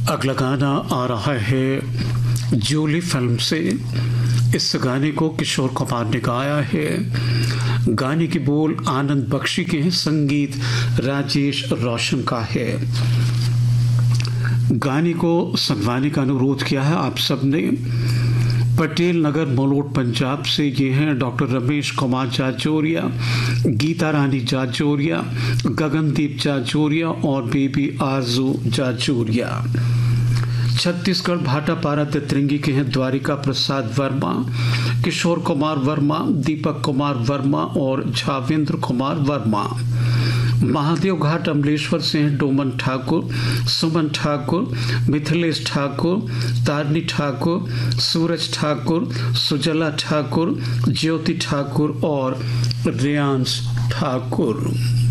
अगला गाना आ रहा है जूली फिल्म से। इस गाने को किशोर कुमार ने गाया है। गाने की बोल आनंद बख्शी के हैं, संगीत राजेश रोशन का है। गाने को संगवाने का अनुरोध किया है आप सबने पटेल नगर मलोट पंजाब से। ये हैं डॉक्टर रमेश कुमार जाजोरिया, गीता रानी जाजोरिया, गगनदीप जाजोरिया और बेबी आरजू जाजोरिया। छत्तीसगढ़ भाटापारा तितरंगी के हैं द्वारिका प्रसाद वर्मा, किशोर कुमार वर्मा, दीपक कुमार वर्मा और झावेंद्र कुमार वर्मा। महादेव घाट अमलेश्वर से हैं डोमन ठाकुर, सुमन ठाकुर, मिथिलेश ठाकुर, तारनी ठाकुर, सूरज ठाकुर, सुजला ठाकुर, ज्योति ठाकुर और रियांश ठाकुर।